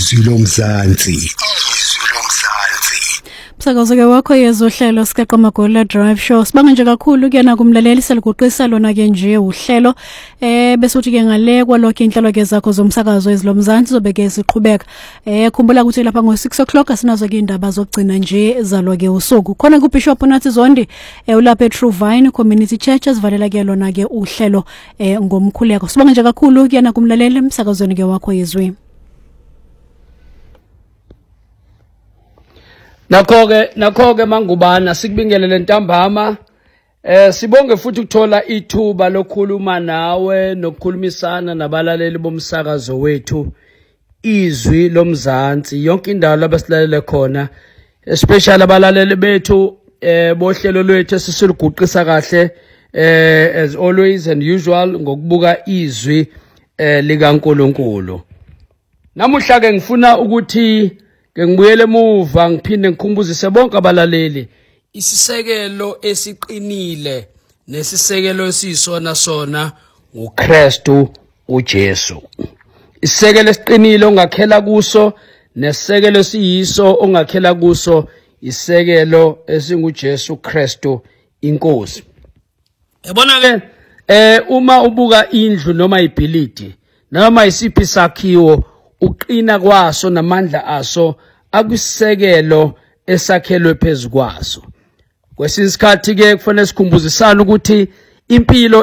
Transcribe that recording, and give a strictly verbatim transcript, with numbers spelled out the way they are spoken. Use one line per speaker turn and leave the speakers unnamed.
izwi lomzansi.
Msakazo-ke wakho yezohlelo sikaqa Magola Drive Show. Sibanga nje kakhulu kuyena kumlaleli seliguqisa lona ke nje uhlelo eh bese uthi ke ngale kwalokho inhlelo ke zakho zomsakazo ezilomzansi zobeke siqhubeka. Eh khumbula ukuthi lapha ngo six o'clock asinazo ke indaba zokugcina nje zalwa ke usuku. Khona ku Bishop Nathi Zondi eh ulapha True Vine Community Church asivalela ke lona ke uhlelo eh ngomkhuleko. Sibanga nje kakhulu kuyena kumlaleli emsakazweni ke wakho yezwi.
Nakho-ke nakho-ke mangubana sikubingelele ntambama eh sibonge futhi ukuthola ithuba lokukhuluma nawe nokukhulumisana nabalaleli bomsakazo wethu izwi lomzansi yonke indawo labasilalele khona especially abalaleli bethu eh bohlelo lwethu esisiliguqisa kahle eh as always and usual ngokubuka izwi eh likaNkulunkulu. Namuhla ke ngifuna ukuthi ke ngibuyele emuva ngiphinde ngikhumbuzise bonke abalaleli isisekelo esiqinile nesisekelo esisona sona uKristu uJesu. Isisekelo esiqinile ongakhela kuso nesisekelo siyiso ongakhela kuso isekelo esinguJesu Kristu inkosi. Yabona ke eh uma ubuka indlu noma ibhilidi noma isiphi sakhiwo uqina kwaso namandla aso akusisekelo esakhelwe phezukwaso. Kwesinye isikhathi ke kufanele sikhumbuzisane ukuthi impilo